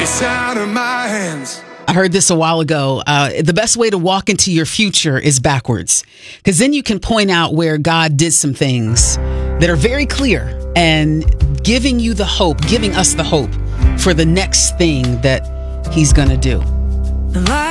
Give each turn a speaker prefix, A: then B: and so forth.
A: It's out of my hands.
B: I heard this a while ago. The best way to walk into your future is backwards, because then you can point out where God did some things that are very clear and giving you the hope, giving us the hope for the next thing that he's going to do.